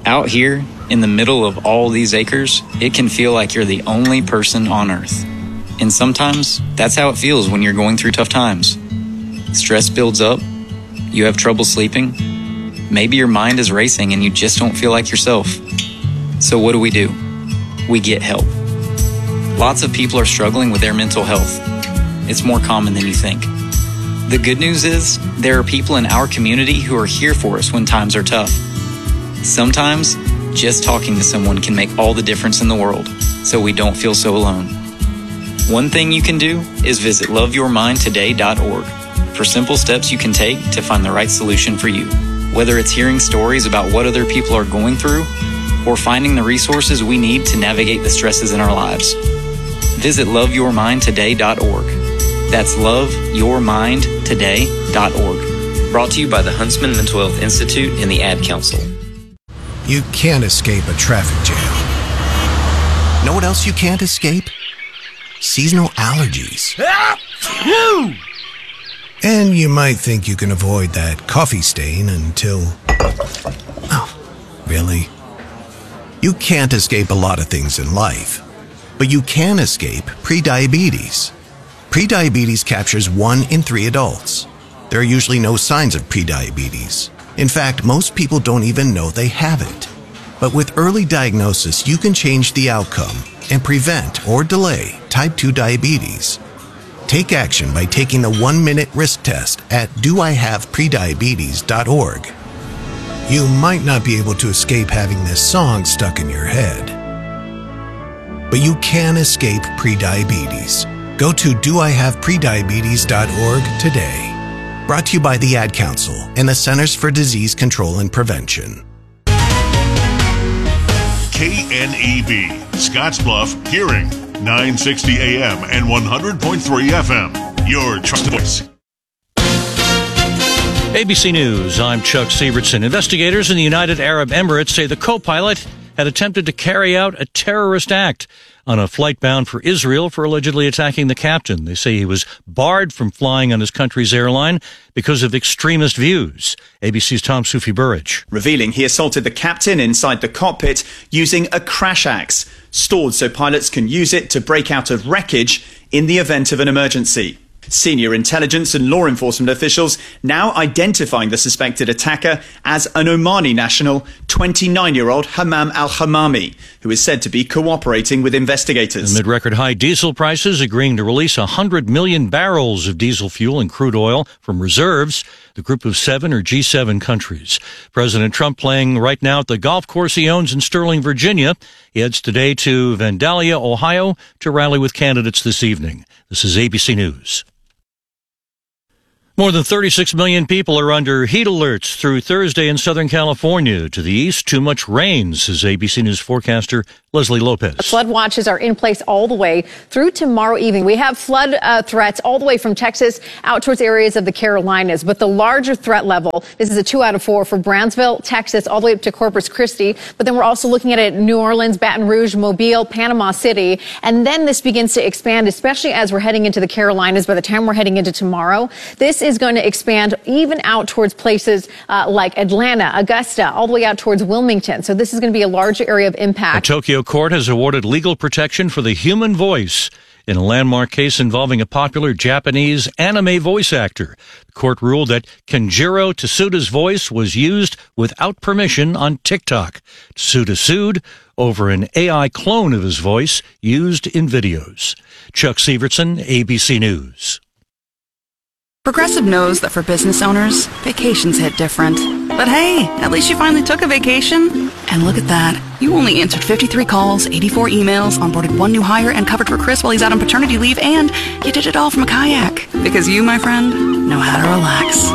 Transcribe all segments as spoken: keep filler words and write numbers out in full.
Out here, in the middle of all these acres, it can feel like you're the only person on Earth. And sometimes, that's how it feels when you're going through tough times. Stress builds up, you have trouble sleeping, maybe your mind is racing and you just don't feel like yourself. So what do we do? We get help. Lots of people are struggling with their mental health. It's more common than you think. The good news is, there are people in our community who are here for us when times are tough. Sometimes, just talking to someone can make all the difference in the world, so we don't feel so alone. One thing you can do is visit love your mind today dot org for simple steps you can take to find the right solution for you. Whether it's hearing stories about what other people are going through, or finding the resources we need to navigate the stresses in our lives. Visit love your mind today dot org. That's love your mind today dot org. Brought to you by the Huntsman Mental Health Institute and the Ad Council. You can't escape a traffic jam. Know what else you can't escape? Seasonal allergies. And you might think you can avoid that coffee stain until... Oh, really? You can't escape a lot of things in life, but you can escape prediabetes. Prediabetes captures one in three adults. There are usually no signs of prediabetes. In fact, most people don't even know they have it. But with early diagnosis, you can change the outcome and prevent or delay type two diabetes. Take action by taking the one-minute risk test at do I have prediabetes dot org. You might not be able to escape having this song stuck in your head, but you can escape prediabetes. Go to do I have prediabetes dot org today. Brought to you by the Ad Council and the Centers for Disease Control and Prevention. K N E B, Scottsbluff, Hearing, nine sixty A M and one hundred point three F M. Your trusted voice. A B C News, I'm Chuck Sievertson. Investigators in the United Arab Emirates say the co-pilot had attempted to carry out a terrorist act on a flight bound for Israel for allegedly attacking the captain. They say he was barred from flying on his country's airline because of extremist views. A B C's Tom Sufi Burridge. Revealing he assaulted the captain inside the cockpit using a crash axe, stored so pilots can use it to break out of wreckage in the event of an emergency. Senior intelligence and law enforcement officials now identifying the suspected attacker as an Omani national, twenty-nine-year-old Hammam al-Hamami, who is said to be cooperating with investigators. Amid record high diesel prices, agreeing to release one hundred million barrels of diesel fuel and crude oil from reserves, the group of seven or G seven countries. President Trump playing right now at the golf course he owns in Sterling, Virginia. He heads today to Vandalia, Ohio, to rally with candidates this evening. This is A B C News. More than thirty-six million people are under heat alerts through Thursday in Southern California. To the east, too much rain, says A B C News forecaster Leslie Lopez. Flood watches are in place all the way through tomorrow evening. We have flood uh, threats all the way from Texas out towards areas of the Carolinas. But the larger threat level, this is a two out of four for Brownsville, Texas, all the way up to Corpus Christi. But then we're also looking at it in New Orleans, Baton Rouge, Mobile, Panama City. And then this begins to expand, especially as we're heading into the Carolinas by the time we're heading into tomorrow. This is going to expand even out towards places uh, like Atlanta, Augusta, all the way out towards Wilmington. So this is going to be a larger area of impact. A Tokyo court has awarded legal protection for the human voice in a landmark case involving a popular Japanese anime voice actor. The court ruled that Kenjiro Tsuda's voice was used without permission on TikTok. Tsuda sued over an A I clone of his voice used in videos. Chuck Sievertson, A B C News. Progressive knows that for business owners, vacations hit different. But hey, at least you finally took a vacation. And look at that. You only answered fifty-three calls, eighty-four emails, onboarded one new hire, and covered for Chris while he's out on paternity leave, and you did it all from a kayak. Because you, my friend, know how to relax.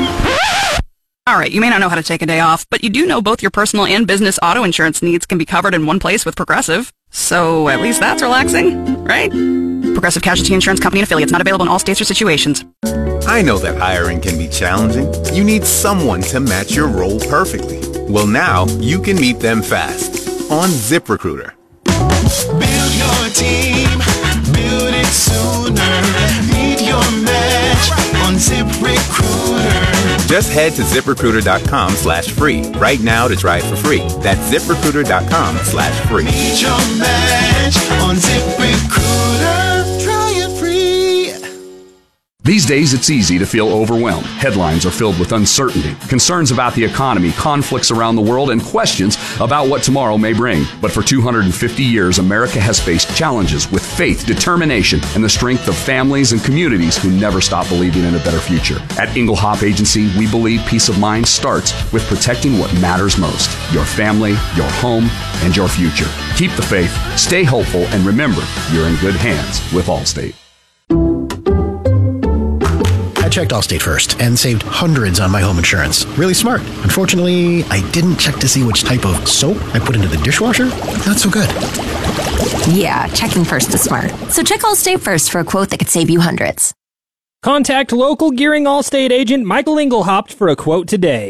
All right, you may not know how to take a day off, but you do know both your personal and business auto insurance needs can be covered in one place with Progressive. So at least that's relaxing, right? Progressive Casualty Insurance Company and affiliates, not available in all states or situations. I know that hiring can be challenging. You need someone to match your role perfectly. Well, now you can meet them fast on ZipRecruiter. Build your team, build it sooner. Meet your match on ZipRecruiter. Just head to ZipRecruiter.com slash free right now to try it for free. That's ZipRecruiter.com slash free. Meet your match on ZipRecruiter. Try it free. These days, it's easy to feel overwhelmed. Headlines are filled with uncertainty, concerns about the economy, conflicts around the world, and questions about what tomorrow may bring. But for two hundred fifty years, America has faced challenges with faith, determination, and the strength of families and communities who never stop believing in a better future. At Inglehop Agency, we believe peace of mind starts with protecting what matters most: your family, your home, and your future. Keep the faith, stay hopeful, and remember, you're in good hands with Allstate. I checked Allstate first and saved hundreds on my home insurance. Really smart. Unfortunately, I didn't check to see which type of soap I put into the dishwasher. Not so good. Yeah, checking first is smart. So check Allstate first for a quote that could save you hundreds. Contact local Gearing Allstate agent Michael Engelhaupt for a quote today.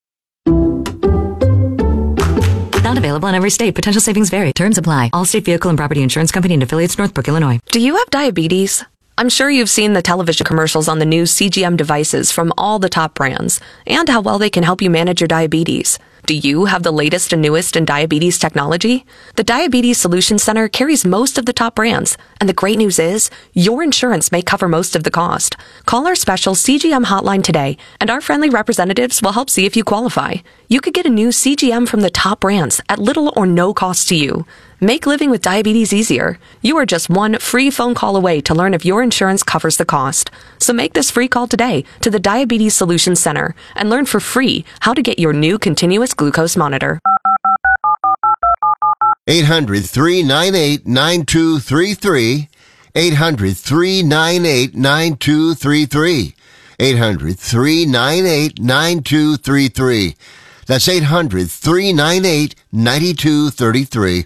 Not available in every state. Potential savings vary. Terms apply. Allstate Vehicle and Property Insurance Company and affiliates, Northbrook, Illinois. Do you have diabetes? I'm sure you've seen the television commercials on the new C G M devices from all the top brands and how well they can help you manage your diabetes. Do you have the latest and newest in diabetes technology? The Diabetes Solutions Center carries most of the top brands, and the great news is your insurance may cover most of the cost. Call our special C G M hotline today, and our friendly representatives will help see if you qualify. You could get a new C G M from the top brands at little or no cost to you. Make living with diabetes easier. You are just one free phone call away to learn if your insurance covers the cost. So make this free call today to the Diabetes Solutions Center and learn for free how to get your new continuous glucose monitor. eight hundred, three nine eight, nine two three three. eight hundred, three nine eight, nine two three three. eight hundred, three nine eight, nine two three three. That's eight hundred, three nine eight, nine two three three.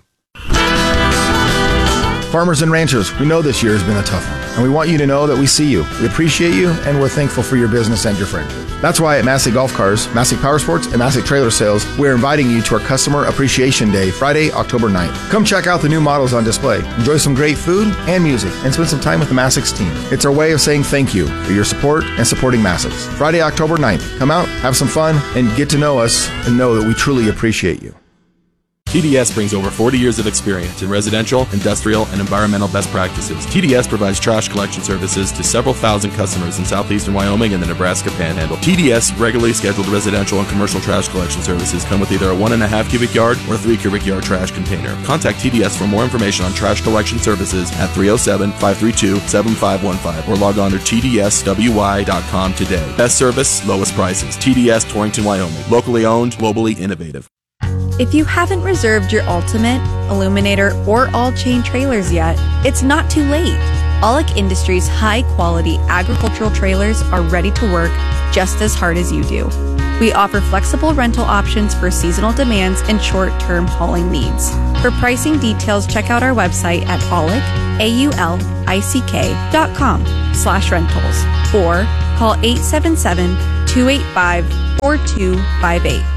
Farmers and ranchers, we know this year has been a tough one, and we want you to know that we see you, we appreciate you, and we're thankful for your business and your friendship. That's why at Massey Golf Cars, Massey Power Sports, and Massey Trailer Sales, we're inviting you to our Customer Appreciation Day, Friday, October ninth. Come check out the new models on display, enjoy some great food and music, and spend some time with the Massey's team. It's our way of saying thank you for your support and supporting Massey's. Friday, October ninth. Come out, have some fun, and get to know us and know that we truly appreciate you. T D S brings over forty years of experience in residential, industrial, and environmental best practices. T D S provides trash collection services to several thousand customers in southeastern Wyoming and the Nebraska Panhandle. T D S regularly scheduled residential and commercial trash collection services come with either a one and a half cubic yard or three cubic yard trash container. Contact T D S for more information on trash collection services at three oh seven, five three two, seven five one five or log on to T D S W Y dot com today. Best service, lowest prices. T D S Torrington, Wyoming. Locally owned, globally innovative. If you haven't reserved your Ultimate, Illuminator, or all-chain trailers yet, it's not too late. Aulick Industries' high-quality agricultural trailers are ready to work just as hard as you do. We offer flexible rental options for seasonal demands and short-term hauling needs. For pricing details, check out our website at aulick, A U L I C K dot com slash rentals or call eight seven seven, two eight five, four two five eight.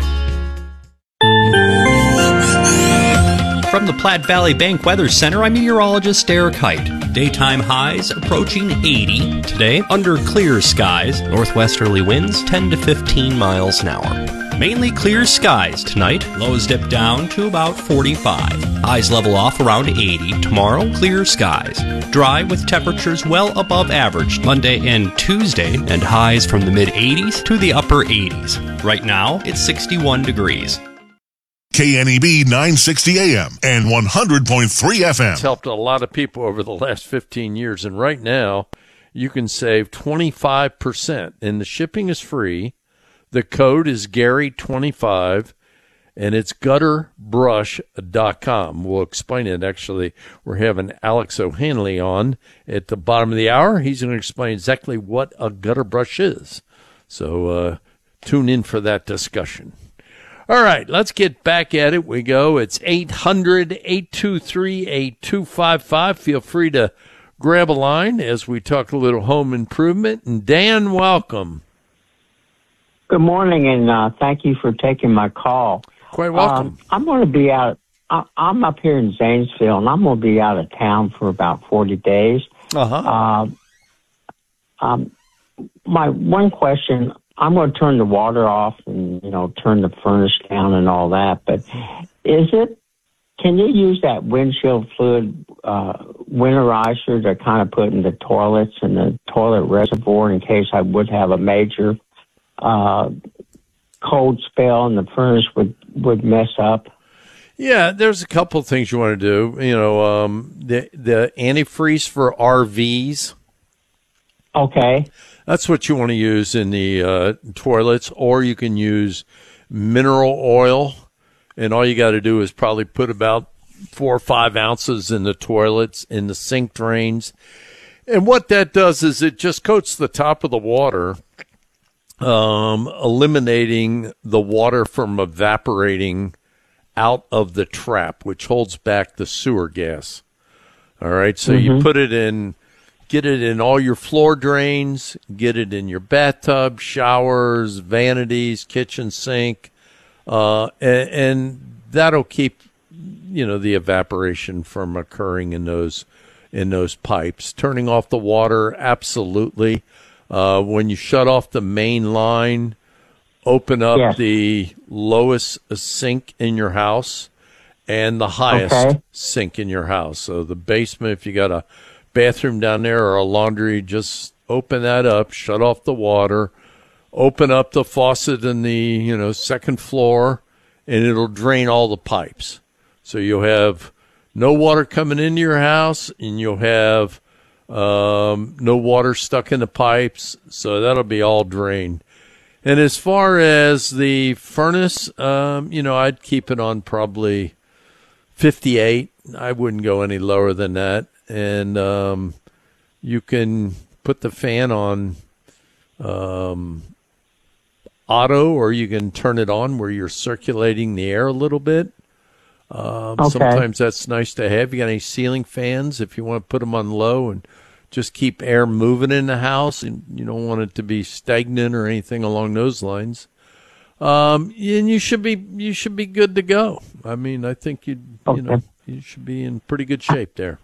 From the Platte Valley Bank Weather Center, I'm meteorologist Eric Height. Daytime highs approaching eighty. Today, under clear skies, northwesterly winds ten to fifteen miles an hour. Mainly clear skies tonight. Lows dip down to about forty-five. Highs level off around eighty. Tomorrow, clear skies. Dry with temperatures well above average Monday and Tuesday, and highs from the mid-eighties to the upper eighties. Right now, it's sixty-one degrees. K N E B nine sixty A M and one hundred point three F M. It's helped a lot of people over the last fifteen years, and right now you can save twenty-five percent, and the shipping is free. The code is Gary twenty-five, and it's gutter brush dot com. We'll explain it. Actually, we're having Alex O'Hanley on at the bottom of the hour. He's going to explain exactly what a gutter brush is. So uh, tune in for that discussion. All right, let's get back at it. We go. It's eight hundred, eight two three, eight two five five. Feel free to grab a line as we talk a little home improvement. And Dan, welcome. Good morning, and uh, thank you for taking my call. Quite welcome. Um, I'm going to be out. I, I'm up here in Zanesville, and I'm going to be out of town for about forty days. Uh-huh. Uh, um, my one question, I'm going to turn the water off and, you know, turn the furnace down and all that, but is it, can you use that windshield fluid uh, winterizer to kind of put in the toilets and the toilet reservoir in case I would have a major uh, cold spell and the furnace would, would mess up? Yeah, there's a couple of things you want to do. You know, um, the the antifreeze for R Vs. Okay. That's what you want to use in the uh, toilets, or you can use mineral oil, and all you got to do is probably put about four or five ounces in the toilets, in the sink drains. And what that does is it just coats the top of the water, um, eliminating the water from evaporating out of the trap, which holds back the sewer gas. All right, so mm-hmm. you put it in, get it in all your floor drains, get it in your bathtub, showers, vanities, kitchen sink, uh, and, and that'll keep, you know, the evaporation from occurring in those in those pipes. Turning off the water, absolutely. Uh, when you shut off the main line, open up yes. the lowest sink in your house and the highest okay. sink in your house. So the basement, if you got a bathroom down there or a laundry, just open that up, shut off the water, open up the faucet in the, you know, second floor, and it'll drain all the pipes. So you'll have no water coming into your house, and you'll have um, no water stuck in the pipes. So that'll be all drained. And as far as the furnace, um, you know, I'd keep it on probably fifty-eight. I wouldn't go any lower than that. And um, you can put the fan on um, auto, or you can turn it on where you're circulating the air a little bit. Um, okay. Sometimes that's nice to have. You got any ceiling fans? If you want to put them on low and just keep air moving in the house, and you don't want it to be stagnant or anything along those lines. Um, and you should be you should be good to go. I mean, I think you okay. you know you should be in pretty good shape there.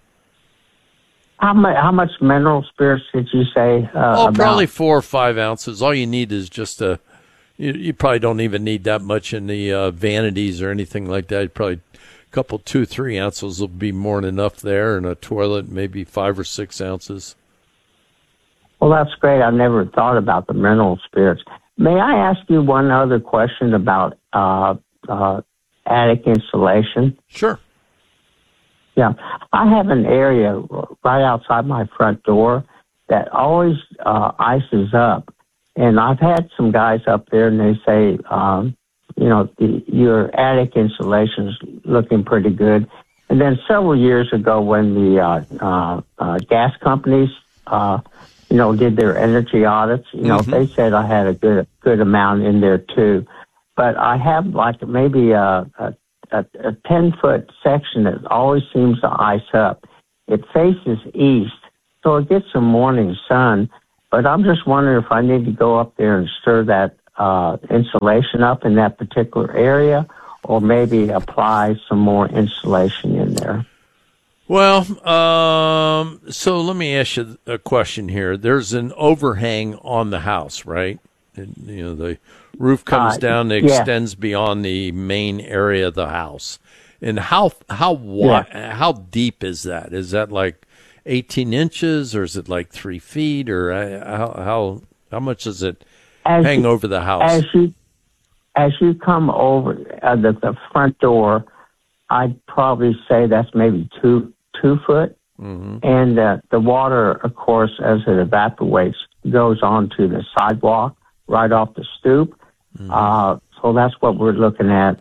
How much how much mineral spirits did you say? Uh, oh, about? Probably four or five ounces. All you need is just a. You, you probably don't even need that much in the uh, vanities or anything like that. Probably a couple, two, three ounces will be more than enough there. In a toilet, maybe five or six ounces. Well, that's great. I've never thought about the mineral spirits. May I ask you one other question about uh, uh, attic insulation? Sure. Yeah. I have an area right outside my front door that always uh, ices up. And I've had some guys up there, and they say, um, you know, the, your attic insulation's looking pretty good. And then several years ago, when the uh, uh, uh, gas companies, uh, you know, did their energy audits, you know, mm-hmm. they said I had a good good amount in there too. But I have like maybe a a, a, a ten foot section that always seems to ice up. It faces east, so it gets some morning sun. But I'm just wondering if I need to go up there and stir that uh, insulation up in that particular area, or maybe apply some more insulation in there. Well, um, so let me ask you a question here. There's an overhang on the house, right? And, you know, the roof comes uh, down, it yeah. extends beyond the main area of the house. And how how wide, yeah. how deep is that? Is that like eighteen inches, or is it like three feet, or how how how much does it as hang you, over the house? As you as you come over uh, the, the front door, I'd probably say that's maybe two two foot, mm-hmm. and uh, the water, of course, as it evaporates, goes onto the sidewalk right off the stoop. Mm-hmm. Uh, so that's what we're looking at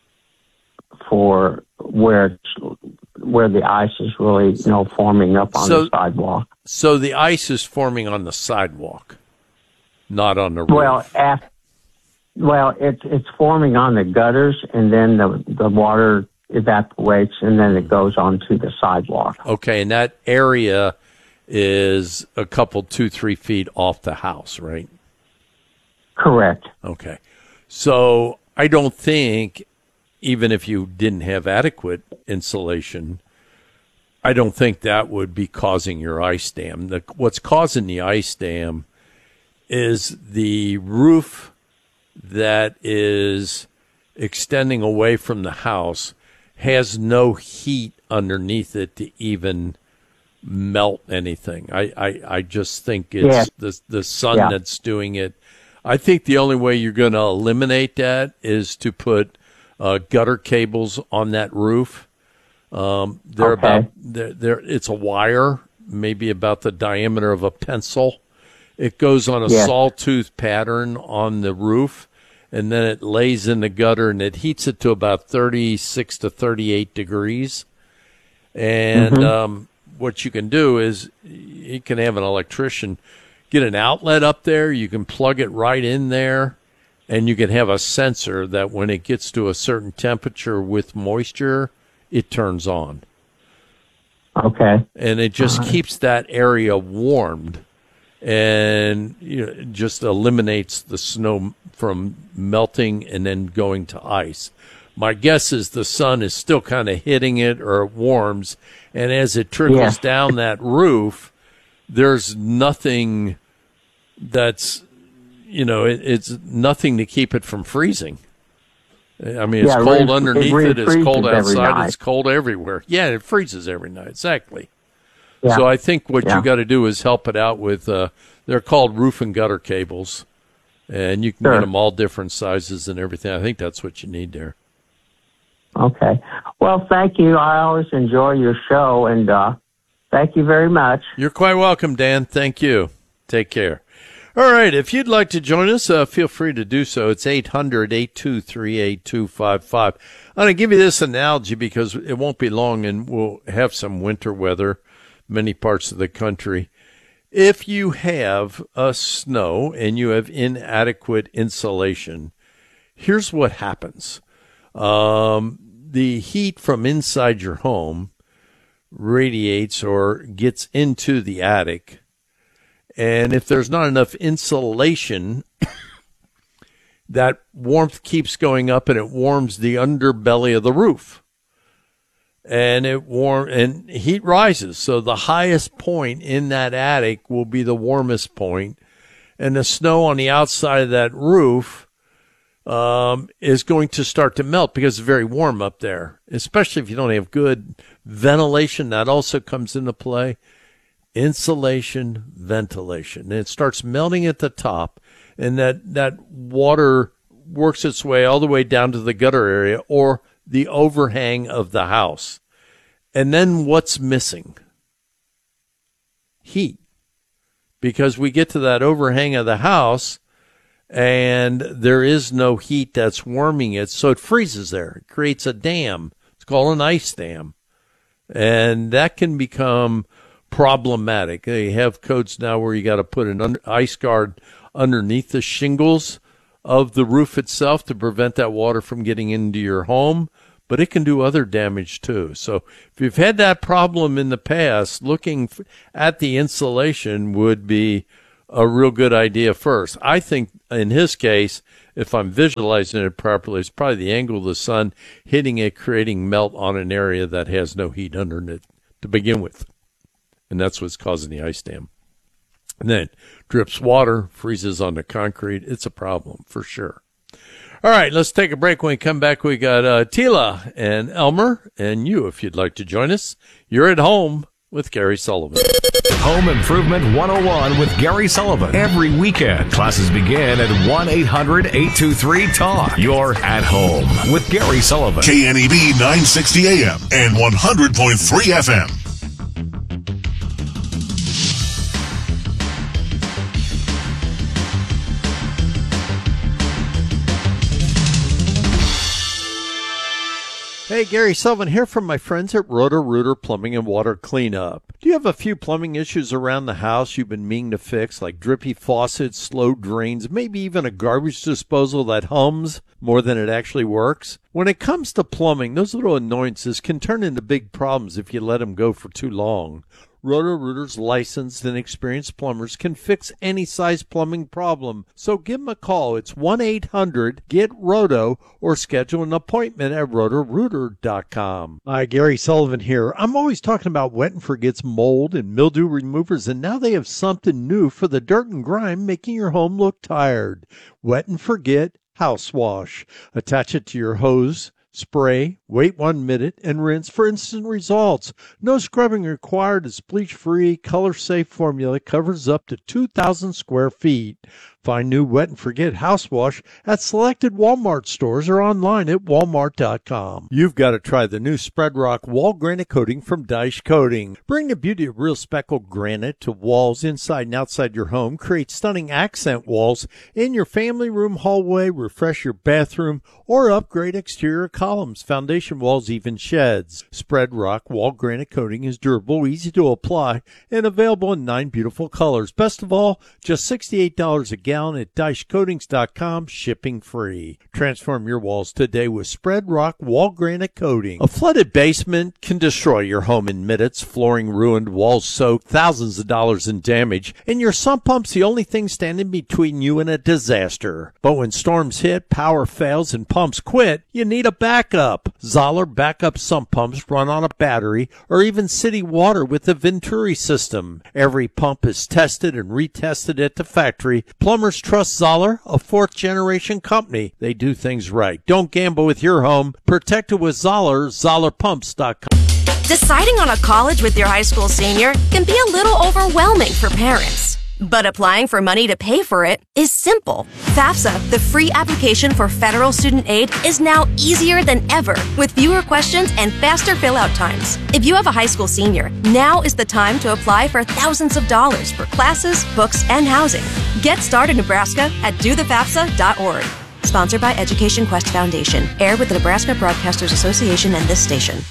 for where it's, where the ice is really, you know, forming up on so, the sidewalk. So the ice is forming on the sidewalk, not on the roof. Well, af- well, it's it's forming on the gutters, and then the the water evaporates, and then it goes onto the sidewalk. Okay, and that area is a couple, two, three feet off the house, right? Correct. Okay. So I don't think, even if you didn't have adequate insulation, I don't think that would be causing your ice dam. The, what's causing the ice dam is the roof that is extending away from the house has no heat underneath it to even melt anything. I, I, I just think it's Yeah. the the sun Yeah. that's doing it. I think the only way you're going to eliminate that is to put uh, gutter cables on that roof. Um, they're Okay. about they're, they're it's a wire, maybe about the diameter of a pencil. It goes on a Yes. sawtooth pattern on the roof, and then it lays in the gutter, and it heats it to about thirty-six to thirty-eight degrees. And Mhm. um, what you can do is you can have an electrician get an outlet up there. You can plug it right in there, and you can have a sensor that when it gets to a certain temperature with moisture, it turns on. Okay. And it just All right. keeps that area warmed, and you know, it just eliminates the snow from melting and then going to ice. My guess is the sun is still kind of hitting it, or it warms, and as it trickles Yeah. down that roof, there's nothing that's, you know, it, it's nothing to keep it from freezing. I mean, it's Yeah, it cold re- underneath it it. It's cold refreezes every outside. night. It's cold everywhere. Yeah, it freezes every night. Exactly. Yeah. So I think what Yeah. you got to do is help it out with, uh, they're called roof and gutter cables, and you can Sure. get them all different sizes and everything. I think that's what you need there. Okay. Well, thank you. I always enjoy your show, and uh, thank you very much. You're quite welcome, Dan. Thank you. Take care. All right. If you'd like to join us, uh, feel free to do so. It's eight hundred, eight two three, eight two five five. I'm going to give you this analogy because it won't be long and we'll have some winter weather, many parts of the country. If you have a snow and you have inadequate insulation, here's what happens. Um, the heat from inside your home radiates or gets into the attic. And if there's not enough insulation, that warmth keeps going up and it warms the underbelly of the roof. And it warm and heat rises. So the highest point in that attic will be the warmest point. And the snow on the outside of that roof um, is going to start to melt because it's very warm up there, especially if you don't have good ventilation. That also comes into play. Insulation, ventilation. And it starts melting at the top, and that, that water works its way all the way down to the gutter area or the overhang of the house. And then what's missing? Heat. Because we get to that overhang of the house, and there is no heat that's warming it, so it freezes there. It creates a dam. It's called an ice dam. And that can become problematic. They have codes now where you got to put an under, ice guard underneath the shingles of the roof itself to prevent that water from getting into your home, but it can do other damage too. So if you've had that problem in the past, looking f- at the insulation would be a real good idea first. I think in his case, if I'm visualizing it properly, it's probably the angle of the sun hitting it, creating melt on an area that has no heat under it to begin with. And that's what's causing the ice dam. And then drips water, freezes on the concrete. It's a problem for sure. All right, let's take a break. When we come back, we got uh, Tila and Elmer and you, if you'd like to join us. You're at home with Gary Sullivan. Home Improvement one oh one with Gary Sullivan. Every weekend, classes begin at one eight hundred, eight two three, talk. You're at home with Gary Sullivan. K N E B nine sixty A M and one hundred point three F M. Hey, Gary Sullivan here from my friends at Roto-Rooter Plumbing and Water Cleanup. Do you have a few plumbing issues around the house you've been meaning to fix, like drippy faucets, slow drains, maybe even a garbage disposal that hums more than it actually works? When it comes to plumbing, those little annoyances can turn into big problems if you let them go for too long. Roto-Rooter's licensed and experienced plumbers can fix any size plumbing problem. So give them a call. It's one eight hundred get roto or schedule an appointment at roto rooter dot com. Hi, Gary Sullivan here. I'm always talking about Wet and Forget's mold and mildew removers, and now they have something new for the dirt and grime making your home look tired. Wet and Forget House Wash. Attach it to your hose, spray, wait one minute, and rinse for instant results. No scrubbing required. It's bleach-free, color-safe formula. Covers up to two thousand square feet. Find new Wet and Forget House Wash at selected Walmart stores or online at walmart dot com. You've got to try the new Spread Rock Wall Granite Coating from Dyche Coating. Bring the beauty of real speckled granite to walls inside and outside your home. Create stunning accent walls in your family room hallway. Refresh your bathroom or upgrade exterior columns, foundation walls, even sheds. Spread Rock Wall Granite Coating is durable, easy to apply, and available in nine beautiful colors. Best of all, just sixty-eight dollars a gallon at dyche coatings dot com, shipping free. Transform your walls today with Spread Rock Wall Granite Coating. A flooded basement can destroy your home in minutes. Flooring ruined, walls soaked, thousands of dollars in damage, and your sump pump's the only thing standing between you and a disaster. But when storms hit, power fails, and pumps quit, you need a backup. Zoller backup sump pumps run on a battery or even city water with the Venturi system. Every pump is tested and retested at the factory. Plumbers trust Zoller, a fourth-generation company. They do things right. Don't gamble with your home. Protect it with Zoller, zoller pumps dot com. Deciding on a college with your high school senior can be a little overwhelming for parents. But applying for money to pay for it is simple. FAFSA, the free application for federal student aid, is now easier than ever with fewer questions and faster fill-out times. If you have a high school senior, now is the time to apply for thousands of dollars for classes, books, and housing. Get started, Nebraska, at do the fafsa dot org. Sponsored by Education Quest Foundation. Aired with the Nebraska Broadcasters Association and this station.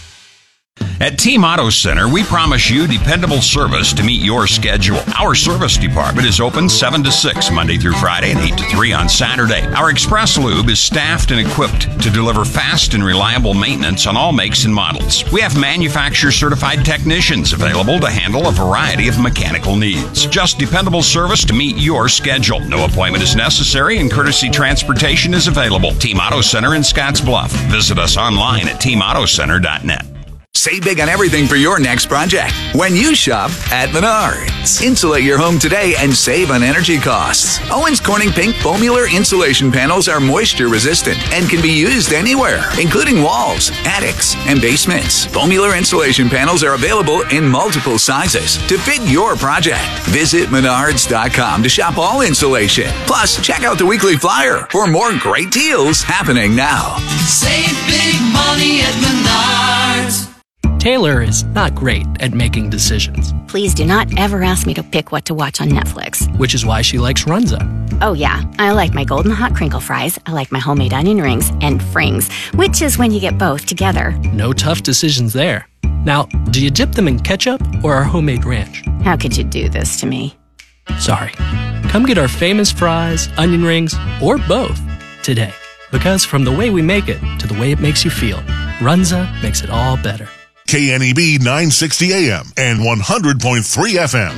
At Team Auto Center, we promise you dependable service to meet your schedule. Our service department is open seven to six, Monday through Friday, and eight to three on Saturday. Our Express Lube is staffed and equipped to deliver fast and reliable maintenance on all makes and models. We have manufacturer-certified technicians available to handle a variety of mechanical needs. Just dependable service to meet your schedule. No appointment is necessary, and courtesy transportation is available. Team Auto Center in Scotts Bluff. Visit us online at team auto center dot net. Save big on everything for your next project when you shop at Menards. Insulate your home today and save on energy costs. Owens Corning Pink Foamular insulation panels are moisture resistant and can be used anywhere, including walls, attics, and basements. Foamular insulation panels are available in multiple sizes to fit your project. Visit menards dot com to shop all insulation. Plus, check out the weekly flyer for more great deals happening now. Save big money at Menards. Taylor is not great at making decisions. Please do not ever ask me to pick what to watch on Netflix. Which is why she likes Runza. Oh yeah, I like my golden hot crinkle fries, I like my homemade onion rings, and frings, which is when you get both together. No tough decisions there. Now, do you dip them in ketchup or our homemade ranch? How could you do this to me? Sorry. Come get our famous fries, onion rings, or both today. Because from the way we make it to the way it makes you feel, Runza makes it all better. K N E B nine sixty A M and one hundred point three F M.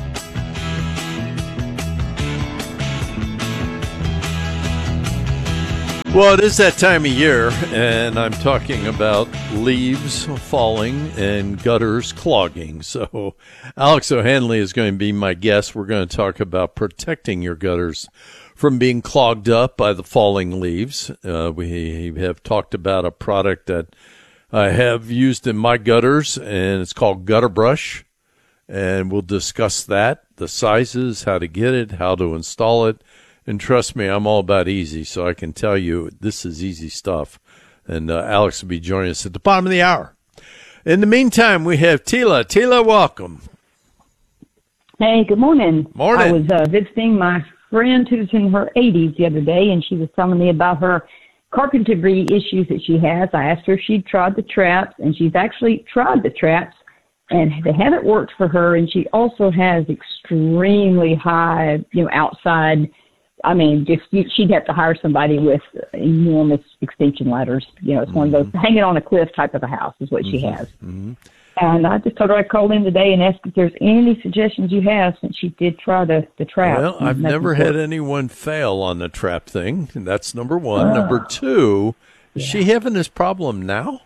Well, it is that time of year, and I'm talking about leaves falling and gutters clogging. So Alex O'Hanley is going to be my guest. We're going to talk about protecting your gutters from being clogged up by the falling leaves. Uh, we have talked about a product that I have used in my gutters, and it's called Gutter Brush, and we'll discuss that, the sizes, how to get it, how to install it, and trust me, I'm all about easy, so I can tell you this is easy stuff, and uh, Alex will be joining us at the bottom of the hour. In the meantime, we have Tila. Tila, welcome. Hey, good morning. Morning. I was uh, visiting my friend who's in her eighties the other day, and she was telling me about her carpentry issues that she has. I asked her if she'd tried the traps, and she's actually tried the traps, and they haven't worked for her. And she also has extremely high, you know, outside. I mean, just she'd have to hire somebody with enormous extension ladders. You know, it's mm-hmm. one of those hanging on a cliff type of a house is what mm-hmm. she has. Mm-hmm. And I just told her I'd call in today and ask if there's any suggestions you have, since she did try the, the trap. Well, I've never had anyone fail on the trap thing. And that's number one. Uh, number two, is yeah. she having this problem now?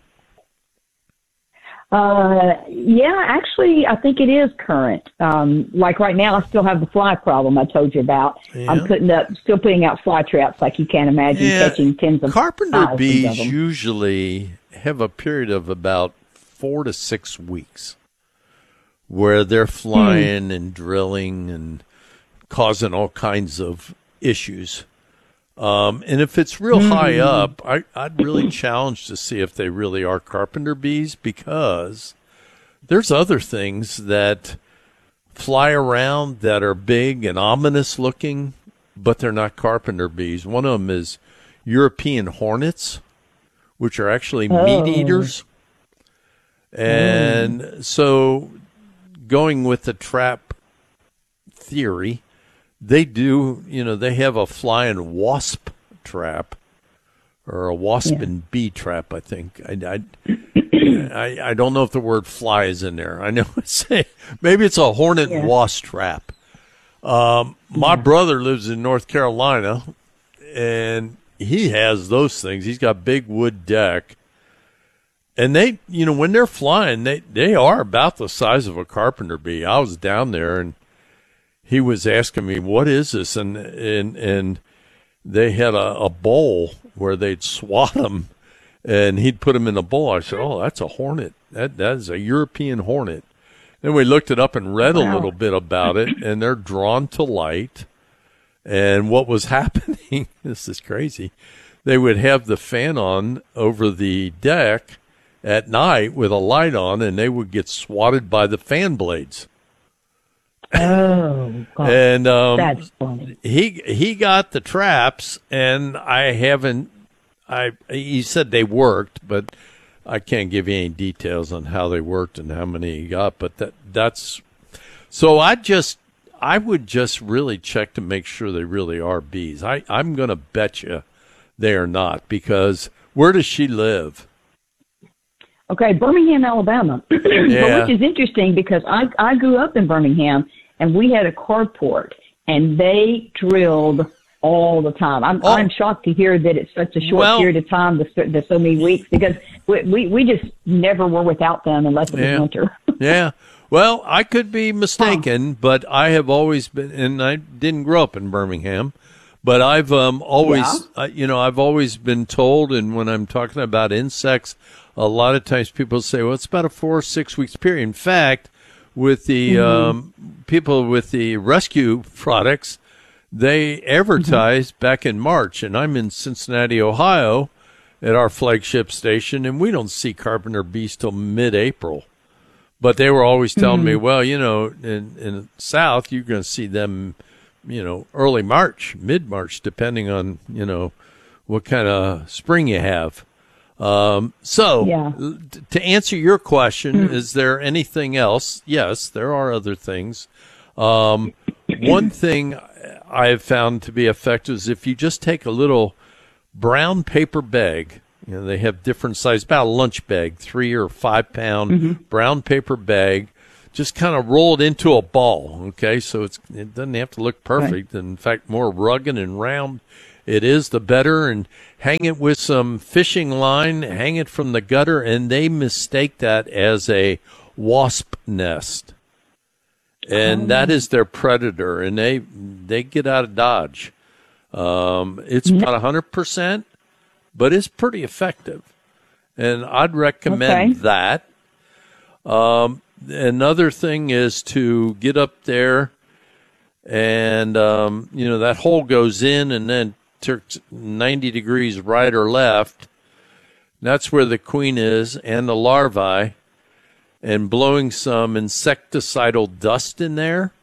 Uh, yeah, actually, I think it is current. Um, like right now, I still have the fly problem I told you about. Yeah. I'm putting up, still putting out fly traps, like you can't imagine, yeah. catching tens of Carpenter bees usually have a period of about four to six weeks where they're flying hmm. and drilling and causing all kinds of issues. Um, and if it's real mm. high up, I, I'd really challenge to see if they really are carpenter bees, because there's other things that fly around that are big and ominous looking, but they're not carpenter bees. One of them is European hornets, which are actually oh. meat eaters. And mm. so going with the trap theory, they do, you know, they have a flying wasp trap, or a wasp yeah. and bee trap, I think. I, I, I, I don't know if the word fly is in there. I know it's a, maybe it's a hornet yeah. and wasp trap. Um, my yeah. brother lives in North Carolina, and he has those things. He's got big wood deck. And they, you know, when they're flying, they, they are about the size of a carpenter bee. I was down there, and he was asking me, what is this? And and and they had a, a bowl where they'd swat them, and he'd put them in a bowl. I said, oh, that's a hornet. That That is a European hornet. Then we looked it up and read wow. a little bit about it, and they're drawn to light. And what was happening, this is crazy, they would have the fan on over the deck at night with a light on, and they would get swatted by the fan blades. Oh, God. And um, That's funny. He he got the traps, and I haven't. I he said they worked, but I can't give you any details on how they worked and how many he got. But that that's so. I just I would just really check to make sure they really are bees. I I'm gonna bet you they are not, because where does she live? Okay, Birmingham, Alabama, yeah. which is interesting because I I grew up in Birmingham. And we had a carport, and they drilled all the time. I'm, oh. I'm shocked to hear that it's such a short well, period of time, the, the so many weeks, because we, we, we just never were without them unless it was yeah. winter. yeah. Well, I could be mistaken, huh. but I have always been, and I didn't grow up in Birmingham, but I've um, always, yeah. uh, you know, I've always been told, and when I'm talking about insects, a lot of times people say, well, it's about a four or six weeks period. In fact, with the mm-hmm. um, people with the rescue products, they advertised mm-hmm. back in March, and I'm in Cincinnati, Ohio, at our flagship station, and we don't see carpenter bees till mid-April. But they were always telling mm-hmm. me, well, you know, in, in the South, you're going to see them, you know, early March, mid-March, depending on, you know, what kind of spring you have. Um, so yeah. to answer your question, mm. is there anything else? Yes, there are other things. Um, one thing I have found to be effective is if you just take a little brown paper bag, you know, they have different sizes, about a lunch bag, three or five pound mm-hmm. brown paper bag, just kind of roll it into a ball. Okay. So it's, it doesn't have to look perfect. Right. In fact, more rugged and round it is, the better. And hang it with some fishing line, hang it from the gutter, and they mistake that as a wasp nest. And oh. that is their predator, and they they get out of Dodge. Um, it's mm-hmm. about one hundred percent, but it's pretty effective. And I'd recommend okay. that. Um, another thing is to get up there, and, um, you know, that hole goes in, and then ninety degrees right or left. That's where the queen is and the larvae, and blowing some insecticidal dust in there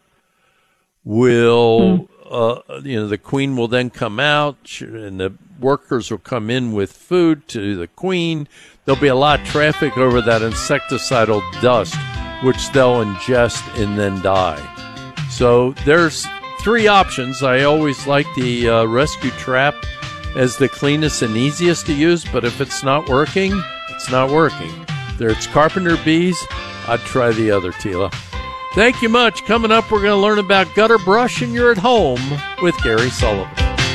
will, mm. uh, you know, the queen will then come out, and the workers will come in with food to the queen. There'll be a lot of traffic over that insecticidal dust, which they'll ingest and then die. So there's three options. I always like the uh, rescue trap as the cleanest and easiest to use, but if it's not working, it's not working. there it's Carpenter Bees, I'd try the other, Tila. Thank you much. Coming up, we're going to learn about gutter brush and you're at home with Gary Sullivan.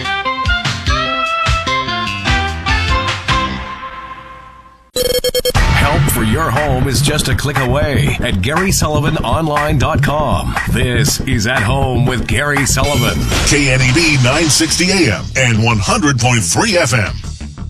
Help for your home is just a click away at Gary Sullivan Online dot com. This is At Home with Gary Sullivan. K N E B nine sixty A M and one hundred point three F M.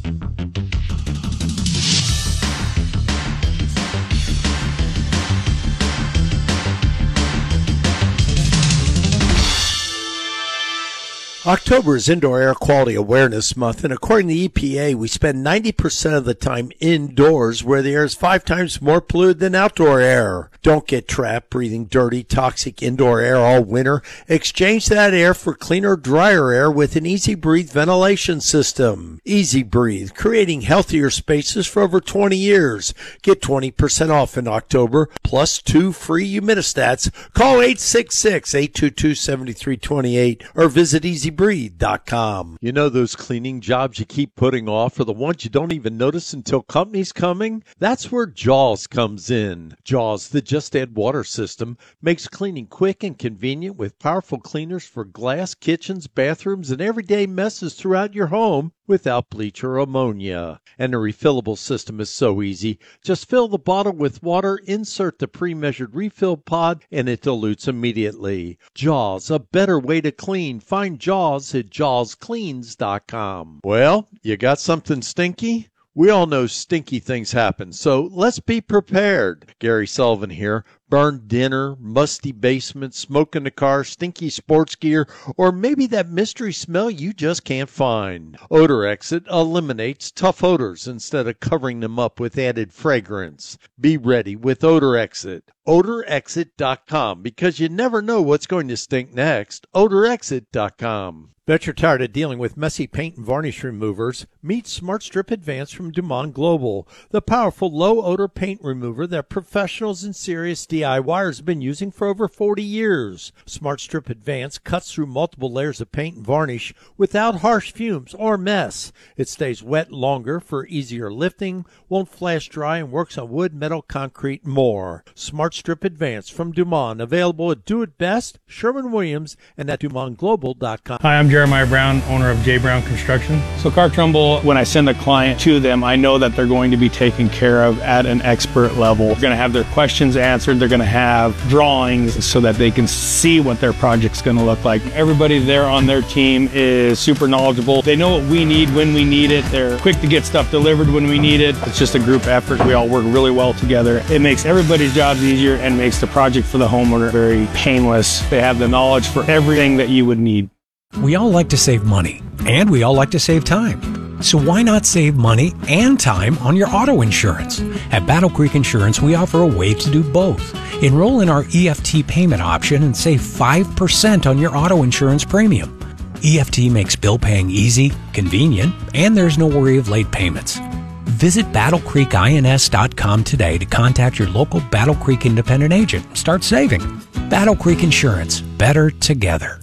October is Indoor Air Quality Awareness Month, and according to the E P A, we spend ninety percent of the time indoors, where the air is five times more polluted than outdoor air. Don't get trapped breathing dirty, toxic indoor air all winter. Exchange that air for cleaner, drier air with an Easy Breathe ventilation system. Easy Breathe, creating healthier spaces for over twenty years. Get twenty percent off in October, plus two free humidistats. Call eight six six, eight two two, seven three two eight or visit easy breathe dot com. You know those cleaning jobs you keep putting off are the ones you don't even notice until company's coming? That's where Jaws comes in. Jaws, the Just Add Water system, makes cleaning quick and convenient with powerful cleaners for glass, kitchens, bathrooms, and everyday messes throughout your home without bleach or ammonia. And the refillable system is so easy. Just fill the bottle with water, insert the pre-measured refill pod, and it dilutes immediately. Jaws, a better way to clean. Find Jaws at jaws cleans dot com. Well, you got something stinky? We all know stinky things happen, so let's be prepared. Gary Sullivan here. Burned dinner, musty basement, smoke in the car, stinky sports gear, or maybe that mystery smell you just can't find. Odor Exit eliminates tough odors instead of covering them up with added fragrance. Be ready with Odor Exit. odor exit dot com, because you never know what's going to stink next. odor exit dot com. Bet you're tired of dealing with messy paint and varnish removers? Meet Smart Strip Advance from Dumont Global, the powerful low-odor paint remover that professionals and serious DIYers have been using for over forty years. Smart Strip Advance cuts through multiple layers of paint and varnish without harsh fumes or mess. It stays wet longer for easier lifting, won't flash dry, and works on wood, metal, concrete, and more. Smart Strip Advance from Dumont, available at Do It Best, Sherwin-Williams, and at dumont global dot com. Hi, I'm Jeremiah Brown, owner of J. Brown Construction. So Clark Trumbull, when I send a client to them, I know that they're going to be taken care of at an expert level. They're going to have their questions answered. They're going to have drawings so that they can see what their project's going to look like. Everybody there on their team is super knowledgeable. They know what we need when we need it. They're quick to get stuff delivered when we need it. It's just a group effort. We all work really well together. It makes everybody's jobs easier and makes the project for the homeowner very painless. They have the knowledge for everything that you would need. We all like to save money, and we all like to save time. So why not save money and time on your auto insurance? At Battle Creek Insurance, we offer a way to do both. Enroll in our E F T payment option and save five percent on your auto insurance premium. E F T makes bill paying easy, convenient, and there's no worry of late payments. Visit battle creek ins dot com today to contact your local Battle Creek independent agent and start saving. Battle Creek Insurance, better together.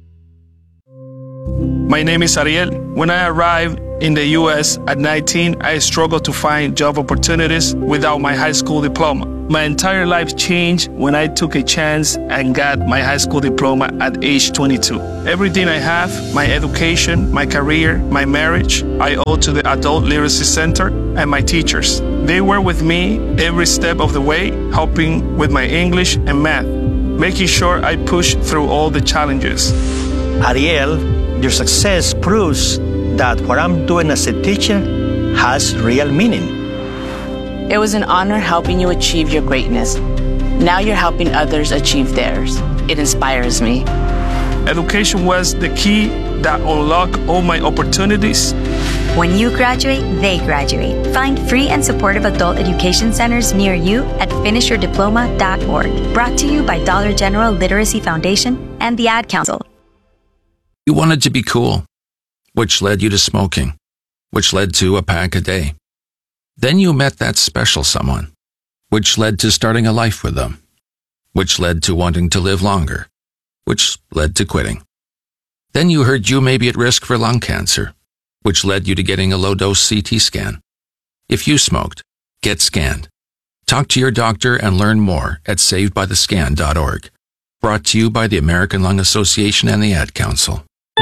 My name is Ariel. When I arrived in the U S at nineteen, I struggled to find job opportunities without my high school diploma. My entire life changed when I took a chance and got my high school diploma at age twenty-two. Everything I have, my education, my career, my marriage, I owe to the Adult Literacy Center and my teachers. They were with me every step of the way, helping with my English and math, making sure I pushed through all the challenges. Ariel, your success proves that what I'm doing as a teacher has real meaning. It was an honor helping you achieve your greatness. Now you're helping others achieve theirs. It inspires me. Education was the key that unlocked all my opportunities. When you graduate, they graduate. Find free and supportive adult education centers near you at finish your diploma dot org. Brought to you by Dollar General Literacy Foundation and the Ad Council. You wanted to be cool, which led you to smoking, which led to a pack a day. Then you met that special someone, which led to starting a life with them, which led to wanting to live longer, which led to quitting. Then you heard you may be at risk for lung cancer, which led you to getting a low-dose C T scan. If you smoked, get scanned. Talk to your doctor and learn more at saved by the scan dot org. Brought to you by the American Lung Association and the Ad Council.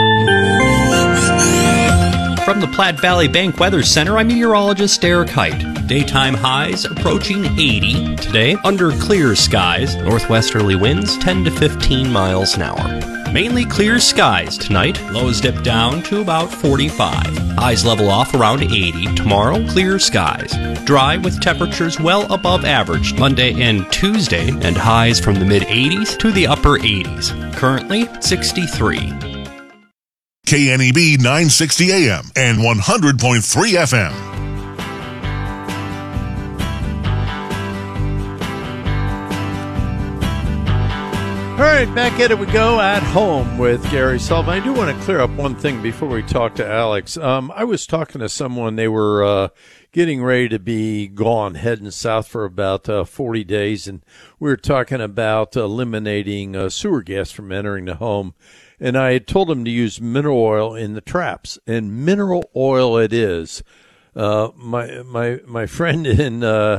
From the Platte Valley Bank Weather Center, I'm meteorologist Derek Height. Daytime highs approaching eighty. Today, under clear skies. Northwesterly winds ten to fifteen miles an hour. Mainly clear skies tonight. Lows dip down to about forty-five. Highs level off around eighty. Tomorrow, clear skies. Dry with temperatures well above average Monday and Tuesday, and highs from the mid-eighties to the upper eighties. Currently, sixty-three. K N E B nine sixty A M and one hundred point three F M. All right, back at it we go at home with Gary Sullivan. I do want to clear up one thing before we talk to Alex. Um, I was talking to someone, they were uh, getting ready to be gone, heading south for about uh, forty days, and we were talking about eliminating uh, sewer gas from entering the home. And I had told them to use mineral oil in the traps, and mineral oil it is. Uh, my my my friend in uh,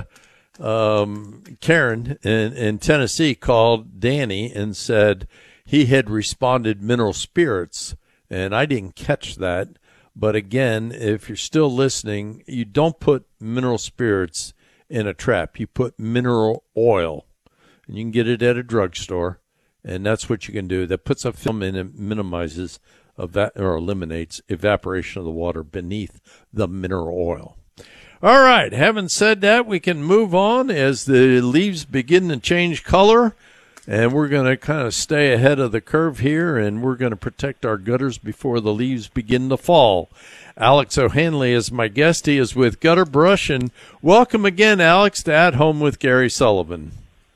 um, Karen in, in Tennessee called Danny and said he had responded mineral spirits, and I didn't catch that. But again, if you're still listening, you don't put mineral spirits in a trap. You put mineral oil, and you can get it at a drugstore. And that's what you can do. That puts a film in and minimizes eva- or eliminates evaporation of the water beneath the mineral oil. All right. Having said that, we can move on as the leaves begin to change color. And we're going to kind of stay ahead of the curve here, and we're going to protect our gutters before the leaves begin to fall. Alex O'Hanley is my guest. He is with Gutter Brush. And welcome again, Alex, to At Home with Gary Sullivan.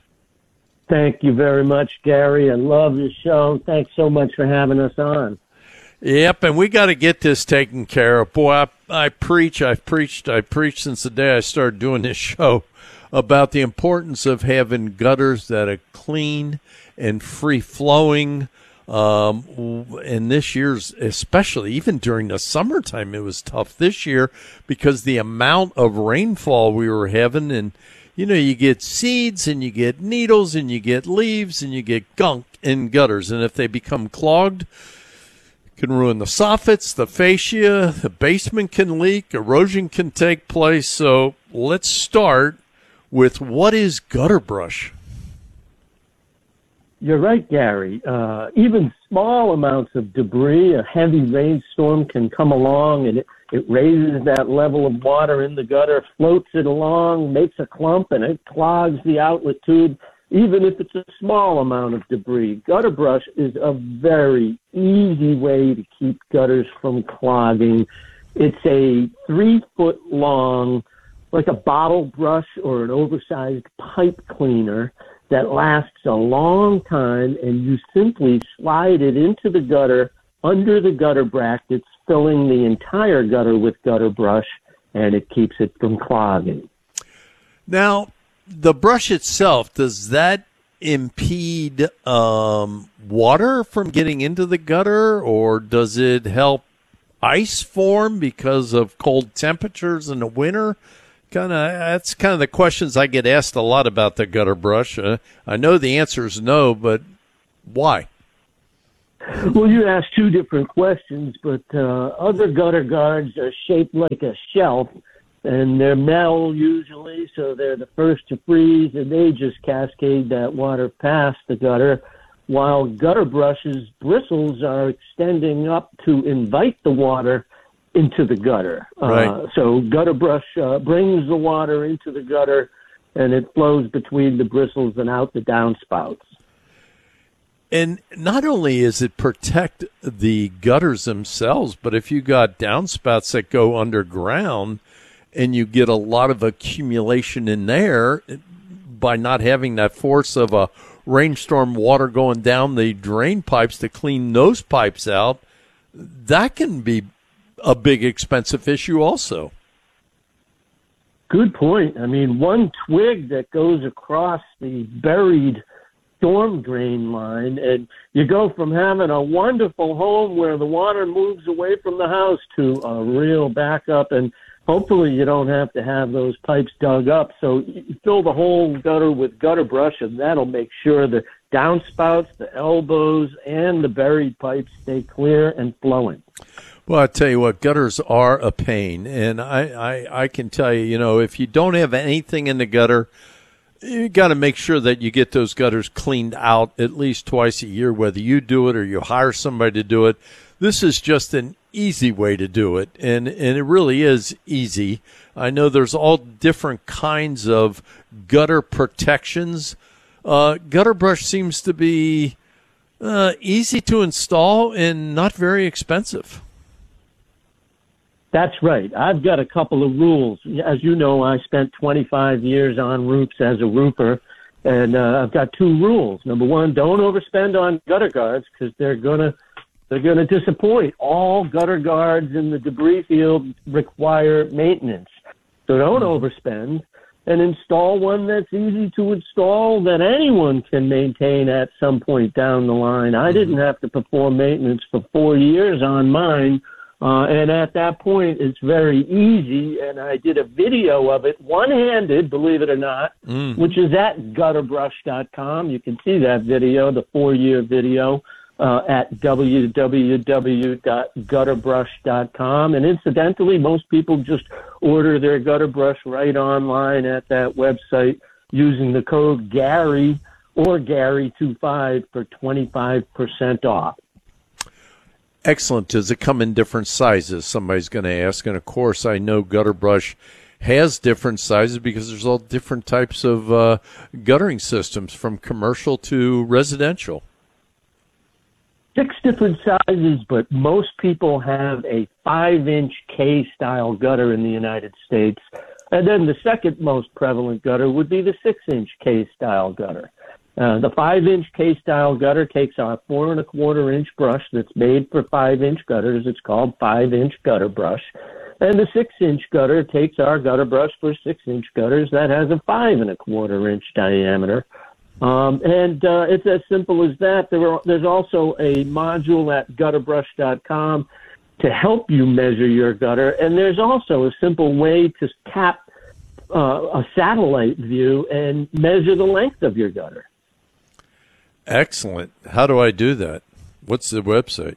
Thank you very much, Gary. I love your show. Thanks so much for having us on. Yep, and we got to get this taken care of. Boy, I, I preach, I've preached, I preached since the day I started doing this show about the importance of having gutters that are clean and free-flowing. Um, and this year's, especially, even during the summertime, it was tough this year because the amount of rainfall we were having, and you know, you get seeds and you get needles and you get leaves and you get gunk in gutters. And if they become clogged, it can ruin the soffits, the fascia, the basement can leak, erosion can take place. So let's start with what is gutter brush? You're right, Gary. Uh, even small amounts of debris, a heavy rainstorm can come along and it It raises that level of water in the gutter, floats it along, makes a clump, and it clogs the outlet tube, even if it's a small amount of debris. Gutter brush is a very easy way to keep gutters from clogging. It's a three-foot long, like a bottle brush or an oversized pipe cleaner that lasts a long time, and you simply slide it into the gutter under the gutter brackets, filling the entire gutter with gutter brush, and it keeps it from clogging. Now, the brush itself, does that impede um, water from getting into the gutter, or does it help ice form because of cold temperatures in the winter? Kind of, that's kind of the questions I get asked a lot about the gutter brush. Uh, I know the answer is no, but why? Well, you asked two different questions, but uh, other gutter guards are shaped like a shelf, and they're metal usually, so they're the first to freeze, and they just cascade that water past the gutter, while gutter brush's bristles are extending up to invite the water into the gutter. Right. Uh, so gutter brush uh, brings the water into the gutter, and it flows between the bristles and out the downspouts. And not only is it protect the gutters themselves, but if you got downspouts that go underground and you get a lot of accumulation in there by not having that force of a rainstorm water going down the drain pipes to clean those pipes out, that can be a big expensive issue also. Good point. I mean, one twig that goes across the buried storm drain line, and you go from having a wonderful home where the water moves away from the house to a real backup. And hopefully you don't have to have those pipes dug up. So you fill the whole gutter with gutter brush, and that'll make sure the downspouts, the elbows, and the buried pipes stay clear and flowing. Well, I tell you what, gutters are a pain, and I, I, I can tell you, you know, if you don't have anything in the gutter, you got to make sure that you get those gutters cleaned out at least twice a year, whether you do it or you hire somebody to do it. This is just an easy way to do it, and, and it really is easy. I know there's all different kinds of gutter protections. Uh, gutter brush seems to be uh, easy to install and not very expensive. That's right. I've got a couple of rules. As you know, I spent twenty-five years on roofs as a roofer, and uh, I've got two rules. Number one, don't overspend on gutter guards because they're gonna they're gonna disappoint. All gutter guards in the debris field require maintenance, so don't overspend. And install one that's easy to install that anyone can maintain at some point down the line. I didn't have to perform maintenance for four years on mine. Uh, and at that point, it's very easy, and I did a video of it, one-handed, believe it or not, mm. which is at gutter brush dot com. You can see that video, the four-year video, uh, at w w w dot gutter brush dot com. And incidentally, most people just order their gutter brush right online at that website using the code Gary or Gary twenty-five for twenty-five percent off. Excellent. Does it come in different sizes? Somebody's going to ask. And, of course, I know gutter brush has different sizes because there's all different types of uh, guttering systems from commercial to residential. Six different sizes, but most people have a five-inch K-style gutter in the United States. And then the second most prevalent gutter would be the six-inch K-style gutter. Uh, the five-inch K-style gutter takes our four and a quarter inch brush that's made for five-inch gutters. It's called five-inch gutter brush. And the six-inch gutter takes our gutter brush for six-inch gutters that has a five and a quarter inch diameter. Um, and uh, it's as simple as that. There are, there's also a module at gutter brush dot com to help you measure your gutter. And there's also a simple way to tap uh, a satellite view and measure the length of your gutter. Excellent. How do I do that? What's the website?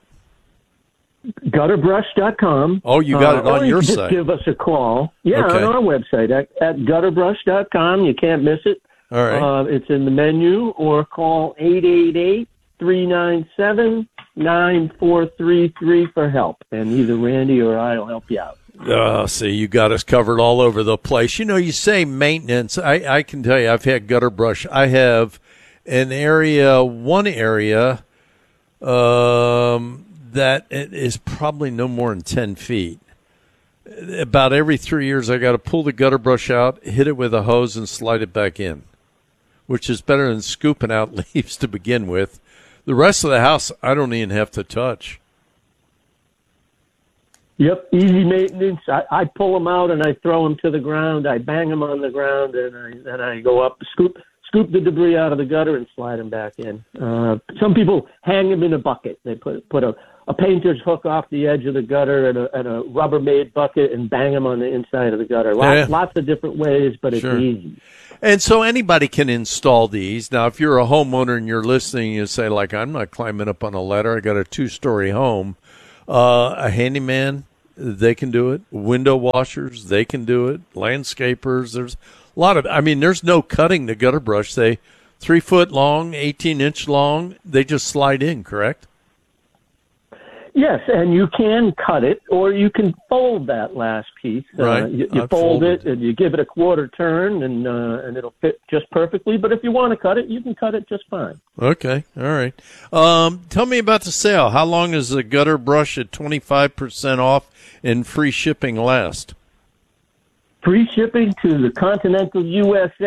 gutter brush dot com. Oh, you got it uh, on or your you can site. Just give us a call. Yeah, okay. On our website at, at gutter brush dot com. You can't miss it. All right. Uh, it's in the menu, or call eight eight eight, three nine seven, nine four three three for help, and either Randy or I will help you out. Oh, see, you got us covered all over the place. You know, you say maintenance. I, I can tell you, I've had gutter brush. I have an area, one area um, that is probably no more than ten feet. About every three years, I got to pull the gutter brush out, hit it with a hose, and slide it back in, which is better than scooping out leaves to begin with. The rest of the house, I don't even have to touch. Yep, easy maintenance. I, I pull them out and I throw them to the ground. I bang them on the ground, and I then I go up, scoop scoop the debris out of the gutter, and slide them back in. Uh, some people hang them in a bucket. They put put a, a painter's hook off the edge of the gutter and a, and a Rubbermaid bucket and bang them on the inside of the gutter. Lots, Yeah. lots of different ways, but it's Sure. easy. And so anybody can install these. Now, if you're a homeowner and you're listening, you say, like, I'm not climbing up on a ladder. I got a two-story home. Uh, a handyman, they can do it. Window washers, they can do it. Landscapers, there's a lot of, I mean, there's no cutting the gutter brush. They three foot long, eighteen inch long. They just slide in, correct? Yes, and you can cut it, or you can fold that last piece. Right. Uh, you you I've fold folded. it, and you give it a quarter turn, and uh, and it'll fit just perfectly. But if you want to cut it, you can cut it just fine. Okay, all right. Um, tell me about the sale. How long is the gutter brush at twenty-five percent off and free shipping last? Free shipping to the continental U S A.